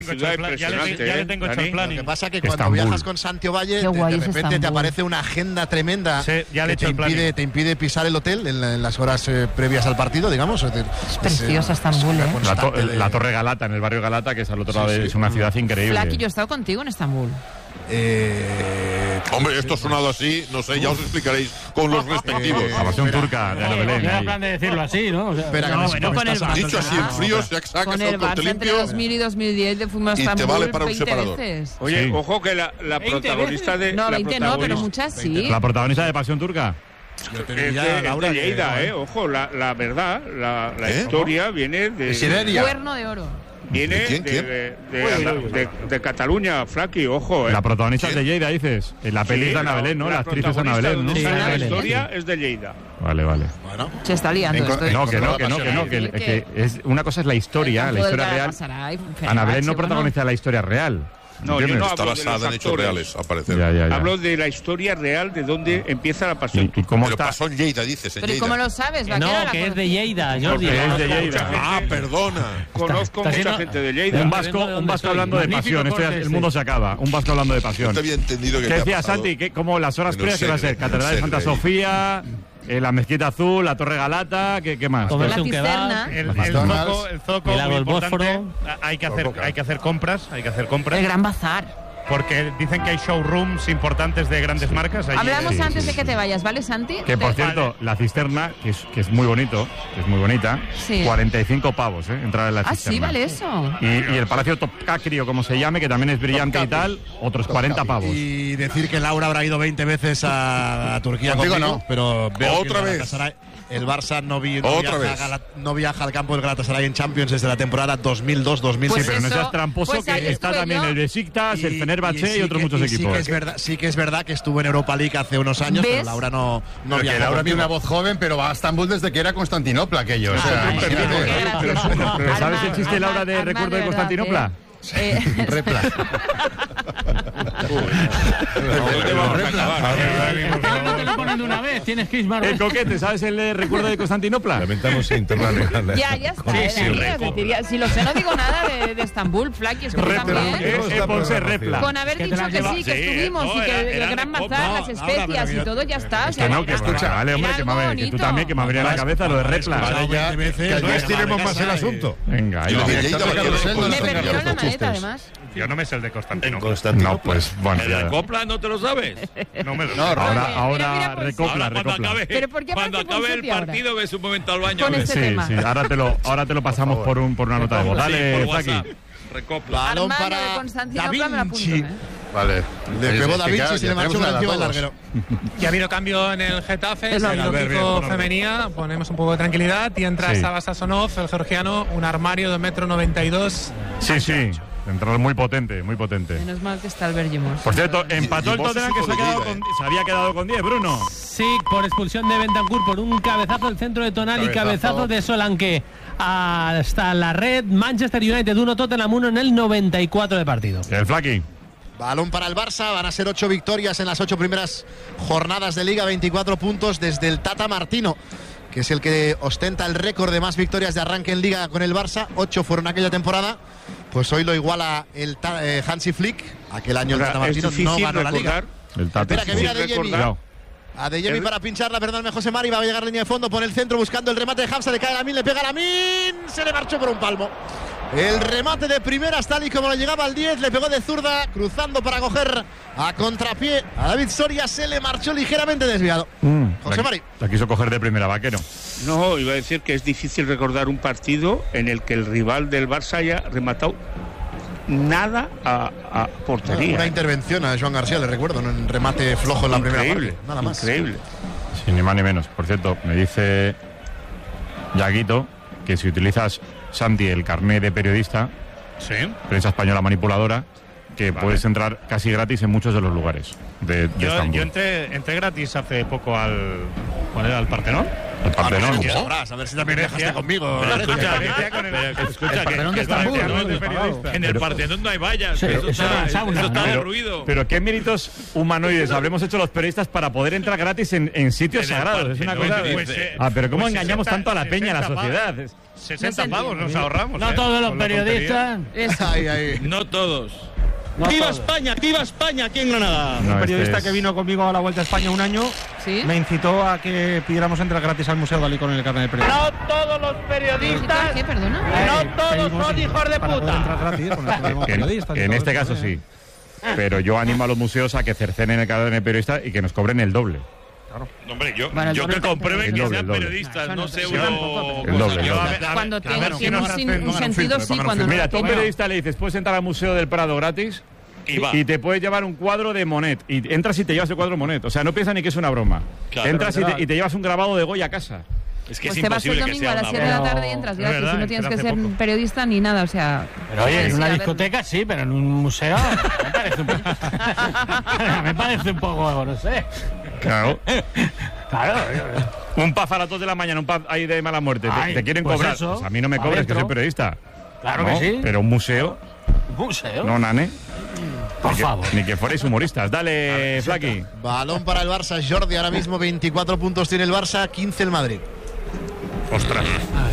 Ciudad impresionante, ya le tengo hecho el planning. Lo que pasa es que cuando viajas con Santiago Valle, de repente te aparece una agenda tremenda que te impide pisar el hotel en las horas previas al partido, digamos. Es preciosa Estambul, ¿eh? La Torre Galata, en el barrio Galata, que es al otro lado, es una ciudad increíble. Flaki, yo he estado contigo en Estambul. Hombre, esto ha sonado así, no sé, ya os explicaréis con los respectivos. La pasión turca de Ana Belén. No era plan de decirlo así, ¿no? O sea, dicho así en frío, se sacas con el Barça entre 2000 y 2010 le fuimos a Estambul te vale para un 20 separador. veces. Oye, sí. Ojo que la protagonista de... No, 20 no, pero muchas sí. La protagonista de Pasión Turca. Es de Lleida, ojo, la verdad, la historia viene de... Cuerno de oro. Viene de Cataluña, Flaki, ojo. La protagonista es de Lleida, dices. En la peli de Ana Belén, ¿no? La actriz es Ana Belén, ¿no? Sí, la historia es de Lleida. Vale. Bueno, se está liando esto. No, que es una cosa es la historia real. Ana Belén no protagoniza la historia real. No, yo no está basada en hechos reales, al parecer. Ya. Hablo de la historia real de dónde empieza la pasión. ¿Y cómo pero está? pasó en Lleida, dices. Pero ¿cómo lo sabes? No, que es de Lleida, Jordi. Es de Lleida. Ah, perdona. Conozco mucha gente de Lleida. Un vasco hablando de pasión. Esto ya, el mundo se acaba. Un vasco hablando de pasión. No te había entendido que ¿Qué decía Santi? ¿Cómo las horas previas que va a ser? Catedral de Santa Sofía, la Mezquita Azul, la Torre Galata, ¿qué más? La cisterna. El zoco, el Bósforo. Hay que hacer compras. El Gran Bazar. Porque dicen que hay showrooms importantes de grandes marcas. Allí. Hablamos antes de que te vayas, ¿vale, Santi? Que por cierto, la cisterna, que es muy bonito, que es muy bonita, 45 pavos, entrar en la cisterna. Ah, sí, vale eso. Y el Palacio Topkapi, o como se llame, que también es brillante y tal, otros 40 pavos. Y decir que Laura habrá ido 20 veces a Turquía conmigo, no, pero veo otra vez. El Barça no viaja al campo del Galatasaray en Champions desde la temporada 2002-2006. Pues pero no seas tramposo, que está también el Besiktas, el Fenerbahce y otros muchos equipos. Sí que es verdad que estuvo en Europa League hace unos años, pero Laura no viajó. Laura tiene una voz joven, pero va a Estambul desde que era Constantinopla aquello. Pero ¿sabes el chiste, Laura, de recuerdo de Constantinopla? Repla. No te lo ponen de una vez, tienes que ir más. El coquete, ¿sabes el recuerdo de Constantinopla? Lamentamos internarle. Ya está. Si lo sé, no digo nada de Estambul, Flaki, es que también. Ponse Repla. Con haber dicho que sí, que estuvimos y que el Gran Bazar, las especias y todo, ya está. Que escucha, vale, hombre, que tú también, que me abría la cabeza lo de Repla. Que no estiremos más el asunto. Venga, me perdieron la maleta, además. Yo no me sé el de Constantinopla. No, pues bueno. ¿El de Copla no te lo sabes? No me lo sé. Ahora recopla. ¿Pero por qué cuando acabe el partido ves un momento al baño. Con este tema. Sí, ahora te lo pasamos por una nota de voz. Dale, Flaki. Recopla. Balón para Da Vinci. Vale. Le pegó Da Vinci y se le marchó por encima del larguero. Ya ha habido cambio en el Getafe, en el equipo femenina, ponemos un poco de tranquilidad y entra Sava Sasonov, el georgiano, un armario de 1,92 m. Sí. Entrador muy potente. Menos mal que está el Bergimos. Por cierto, empató el Tottenham, que se había quedado con 10, Bruno. Sí, por expulsión de Bentancur, por un cabezazo del centro de Tonali, cabezazo de Solanke hasta la red. Manchester United 1, Tottenham 1 en el 94 de partido. El Flaki. Balón para el Barça, van a ser 8 victorias en las 8 primeras jornadas de Liga, 24 puntos desde el Tata Martino, que es el que ostenta el récord de más victorias de arranque en Liga con el Barça. 8 fueron aquella temporada. Pues hoy lo iguala el Hansi Flick. Aquel año el Tata Martino no ganó la Liga. Espera, que viene a De Jemi para pincharla, perdóname José Mari, va a llegar a línea de fondo, pone el centro buscando el remate de Hamza, le cae a Lamin, le pega a Lamin, se le marchó por un palmo. El remate de primeras, tal y como lo llegaba al 10, le pegó de zurda, cruzando para coger a contrapié a David Soria, se le marchó ligeramente desviado. José Mari. La quiso coger de primera, Vaquero. No, iba a decir que es difícil recordar un partido en el que el rival del Barça haya rematado nada a portería. Una intervención a Joan García, le recuerdo, en un remate flojo en la primera parte. Nada más. Increíble. Sí, ni más ni menos. Por cierto, me dice Yaguito que si utilizas, Santi, el carnet de periodista, prensa española manipuladora, que puedes entrar casi gratis en muchos de los lugares de Estambul. Yo entré gratis hace poco al Partenón. El Partenón. A ver si también viajaste conmigo. Escucha, que en el Partenón no hay vallas. Eso está derruido. Pero qué méritos humanoides habremos hecho los periodistas para poder entrar gratis en sitios sagrados. Es una cosa. Pero cómo engañamos tanto a la peña, a la sociedad. 60 pavos nos ahorramos. No todos los periodistas. No todos. ¡Viva España! ¡Viva España! Aquí en Granada. Un periodista que vino conmigo a la Vuelta a España un año me incitó a que pidiéramos entrar gratis al Museo Dalí con el carnet de periodista. No todos los periodistas. ¿Qué, perdona? No todos son hijos de puta. En este caso sí. Pero yo animo a los museos a que cercenen el carnet de periodista y que nos cobren el doble. Claro. Hombre, yo que comprueben que sean periodistas, no sé uno. El doble. Cuando tiene un sentido, sí. Cuando mira, tú a un periodista le dices, puedes entrar al Museo del Prado gratis y te puedes llevar un cuadro de Monet. Y entras y te llevas el cuadro de Monet. O sea, no piensa ni que es una broma. Claro, entras y te llevas un grabado de Goya a casa. Es que pues es te vas el domingo a las 7 de la tarde y entras gratis. Si no tienes que ser periodista ni nada, o sea. Pero oye, en una discoteca sí, pero en un museo me parece un poco, no sé. Claro. Un pub a las 2 de la mañana, un pub ahí de mala muerte. Te quieren pues cobrar. Eso, pues a mí no me cobres, que soy periodista. Claro que sí. Pero un museo. ¿Un museo? No, nane. Por favor. Ni que fuerais humoristas. Dale, Flaqui. Balón para el Barça. Jordi, ahora mismo 24 puntos tiene el Barça, 15 el Madrid. Ostras.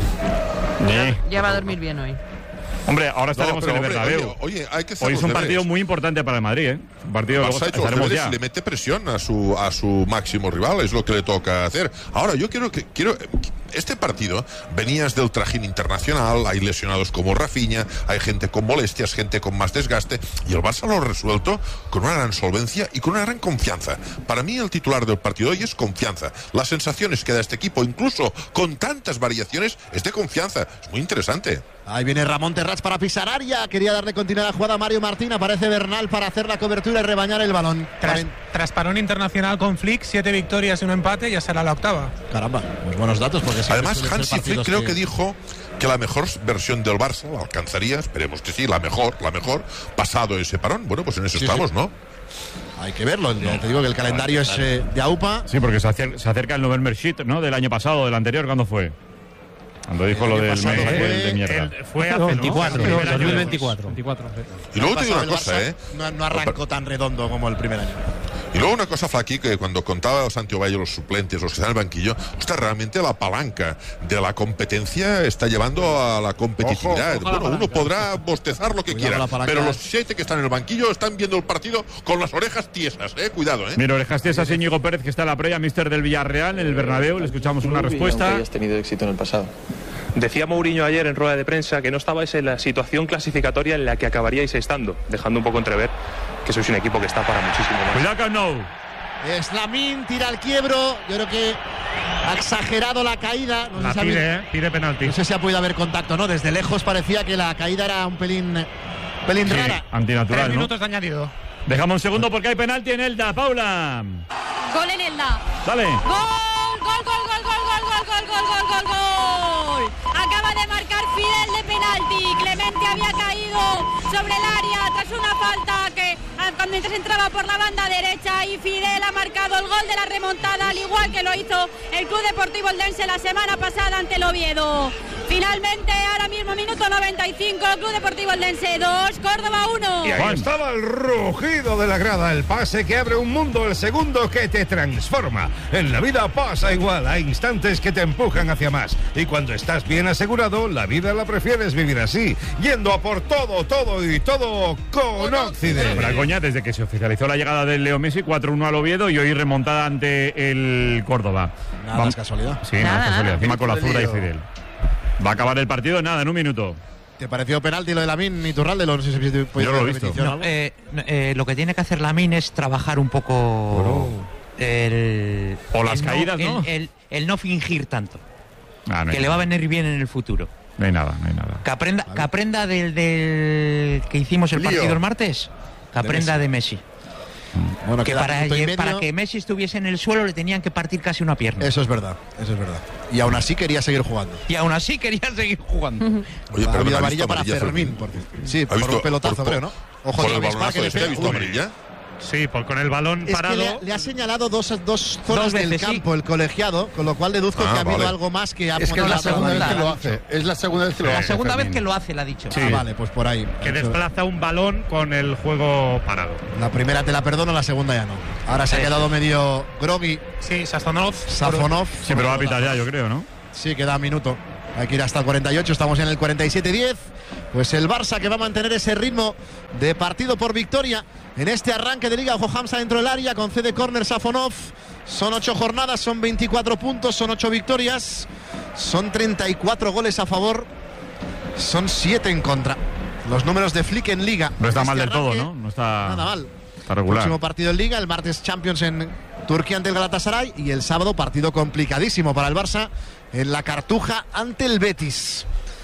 Ya va a dormir bien hoy. Hombre, ahora estaremos en el Bernabéu. Oye, hay que hacer hoy es un partido muy importante para el Madrid, ¿eh? Un partido Barça ha hecho los deberes y le mete presión a su máximo rival, es lo que le toca hacer. Ahora, yo quiero este partido, venías del trajín internacional, hay lesionados como Rafinha, hay gente con molestias, gente con más desgaste, y el Barça lo ha resuelto con una gran solvencia y con una gran confianza. Para mí el titular del partido hoy es confianza. Las sensaciones que da este equipo, incluso con tantas variaciones, es de confianza. Es muy interesante. Ahí viene Ramón Terrats para pisar área. Quería darle continuidad a la jugada a Mario Martín. Aparece Bernal para hacer la cobertura y rebañar el balón. Tras parón internacional con Flick, 7 victorias y un empate, ya será la octava. Caramba, pues buenos datos. Porque además, Hansi Flick creo que dijo que la mejor versión del Barça la alcanzaría, esperemos que sí, la mejor, pasado ese parón. Bueno, pues en eso estamos, ¿no? Hay que verlo. Te digo que el calendario es de AUPA. Sí, porque se acerca el November Sheet, ¿no? Del año pasado, del anterior, ¿cuándo fue? Cuando dijo lo del mes de mierda. Fue hace 2024. Y luego te digo una cosa, No arrancó tan redondo como el primer año. Y luego una cosa, Flaqui, que cuando contaba Santi Ovalle los suplentes, los que están en el banquillo, realmente la palanca de la competencia está llevando a la competitividad. Bueno, uno podrá bostezar lo que quiera, pero los 7 que están en el banquillo están viendo el partido con las orejas tiesas, cuidado, Mira, orejas tiesas, Íñigo Pérez, que está en la previa, míster del Villarreal, en el Bernabéu. Le escuchamos una respuesta. Hayas tenido éxito en el pasado. Decía Mourinho ayer en rueda de prensa que no estabais en la situación clasificatoria en la que acabaríais estando, dejando un poco entrever que sois un equipo que está para muchísimo más. Cuidado con no. Lamine tira el quiebro. Yo creo que ha exagerado la caída. No pide penalti. No sé si ha podido haber contacto, ¿no? Desde lejos parecía que la caída era un pelín rara. Antinatural, 3 minutos de añadido. Dejamos un segundo porque hay penalti en Elda. Paula. Gol en Elda. Dale. Gol. Acaba de marcar Fidel de penalti. Clemente había caído sobre el área tras una falta que mientras entraba por la banda derecha, y Fidel ha marcado el gol de la remontada, al igual que lo hizo el Club Deportivo Eldense la semana pasada ante el Oviedo. Finalmente, ahora mismo minuto 95, Club Deportivo Eldense 2, Córdoba 1. Y ahí estaba el rugido de la grada, el pase que abre un mundo, el segundo que te transforma. En la vida pasa igual, hay instantes que te empujan hacia más. Y cuando estás bien asegurado, la vida la prefieres vivir así, yendo a por todo con Occident. Bragoña, desde que se oficializó la llegada del Leo Messi, 4-1 al Oviedo y hoy remontada ante el Córdoba. Nada es casualidad. Sí, nada es casualidad. Encima con la zurda y Fidel. Va a acabar el partido en un minuto. ¿Te pareció penalti lo de Lamine Iturralde? No sé si yo lo he visto. Lo que tiene que hacer Lamine es trabajar un poco las caídas, ¿no? El no fingir tanto. Que le nada. va a venir bien en el futuro. No hay nada. Que aprenda del que hicimos el partido el martes. Que aprenda de Messi. Bueno, que para que Messi estuviese en el suelo le tenían que partir casi una pierna. Eso es verdad. Y aún así quería seguir jugando. Oye, pero amarilla para Fermín. Sí, por un pelotazo, creo, ¿no? Ojo, por el balonazo ¿has visto amarilla? Sí, con el balón parado. Que le ha señalado dos zonas del campo el colegiado, con lo cual deduzco que ha habido algo más que ha Es que es la segunda vez que lo hace. Es la segunda vez que lo hace. La segunda vez que lo hace, le ha dicho. Sí. Vale, pues por ahí. Que desplaza un balón con el juego parado. La primera te la perdono, la segunda ya no. Ahora se ha quedado medio groggy. Sí, Safonov. Sí, pero va a pitar ya, yo creo, ¿no? Sí, queda un minuto. Hay que ir hasta el 48, estamos en el 47-10. Pues el Barça que va a mantener ese ritmo de partido por victoria en este arranque de Liga. Ojo, Hamza dentro del área, concede córner Safonov. Son 8 jornadas, son 24 puntos, son 8 victorias, son 34 goles a favor, son 7 en contra. Los números de Flick en Liga. No está mal del todo, ¿no? No está nada mal. Está regular. Próximo partido en Liga, el martes Champions en Turquía ante el Galatasaray y el sábado partido complicadísimo para el Barça en la Cartuja ante el Betis.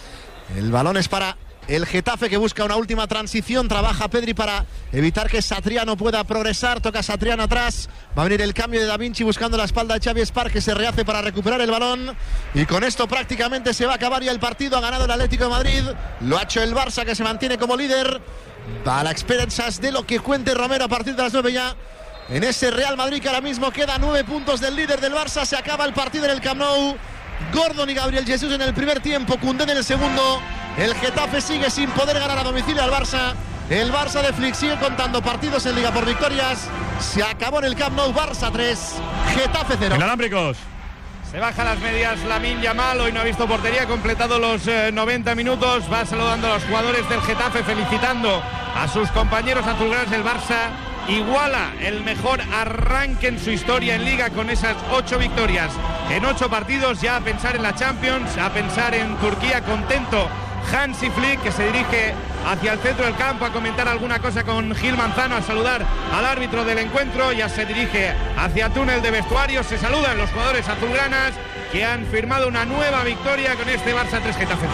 El balón es para el Getafe, que busca una última transición. Trabaja Pedri para evitar que Satriano pueda progresar. Toca Satriano atrás. Va a venir el cambio de Da Vinci buscando la espalda de Xavi Espark, que se rehace para recuperar el balón. Y con esto prácticamente se va a acabar ya el partido. Ha ganado el Atlético de Madrid. Lo ha hecho el Barça, que se mantiene como líder. A la expensas de lo que cuente Romero a partir de las 9 ya. En ese Real Madrid que ahora mismo queda 9 puntos del líder del Barça. Se acaba el partido en el Camp Nou. Gordon y Gabriel Jesús en el primer tiempo, Koundé en el segundo. El Getafe sigue sin poder ganar a domicilio al Barça. El Barça de Flick sigue contando partidos en Liga por victorias. Se acabó en el Camp Nou. Barça 3, Getafe 0. Inalámbricos. Se baja las medias Lamine Yamal, hoy no ha visto portería, completado los 90 minutos, va saludando a los jugadores del Getafe, felicitando a sus compañeros azulgranas. El Barça iguala el mejor arranque en su historia en Liga con esas 8 victorias en 8 partidos, ya a pensar en la Champions, a pensar en Turquía. Contento Hansi Flick, que se dirige hacia el centro del campo a comentar alguna cosa con Gil Manzano, a saludar al árbitro del encuentro. Ya se dirige hacia el túnel de vestuarios. Se saludan los jugadores azulgranas que han firmado una nueva victoria con este Barça 3 Getafe.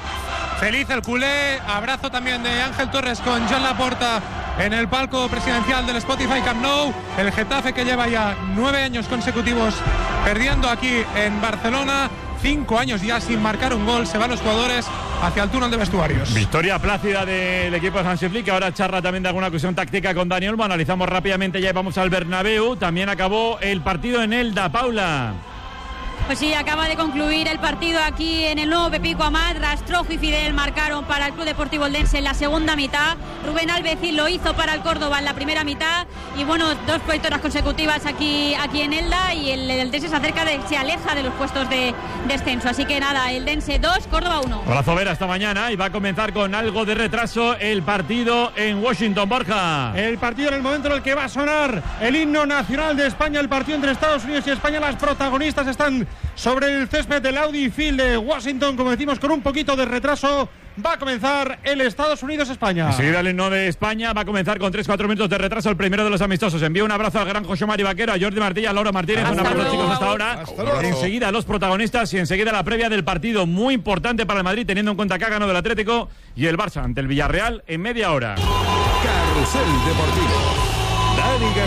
Feliz el culé. Abrazo también de Ángel Torres con Joan Laporta en el palco presidencial del Spotify Camp Nou. El Getafe, que lleva ya 9 años consecutivos perdiendo aquí en Barcelona, 5 años ya sin marcar un gol. Se van los jugadores hacia el túnel de vestuarios. Victoria plácida del equipo de Hansi Flick, que ahora charla también de alguna cuestión táctica con Dani Olmo. Analizamos rápidamente ya y vamos al Bernabéu. También acabó el partido en Elda, Paula. Pues sí, acaba de concluir el partido aquí en el nuevo Pepico Amat. Rastrojo y Fidel marcaron para el Club Deportivo Eldense en la segunda mitad. Rubén Alvecín lo hizo para el Córdoba en la primera mitad. Y bueno, 2 victorias consecutivas aquí en Elda. Y el Eldense se aleja de los puestos de descenso. Así que nada, Eldense 2, Córdoba 1. Abrazo Vera esta mañana, y va a comenzar con algo de retraso el partido en Washington, Borja. El partido en el momento en el que va a sonar el himno nacional de España, el partido entre Estados Unidos y España. Las protagonistas están sobre el césped del Audi Field de Washington, como decimos, con un poquito de retraso. Va a comenzar el Estados Unidos-España. Enseguida el himno de España va a comenzar con 3-4 minutos de retraso, el primero de los amistosos. Envío un abrazo al gran José Mari Vaquero, a Jordi Martí, a Laura Martínez. Un abrazo, chicos, hasta ahora. Enseguida los protagonistas y enseguida la previa del partido, muy importante para el Madrid, teniendo en cuenta que ha ganado el Atlético y el Barça ante el Villarreal en media hora. Carrusel Deportivo. Dani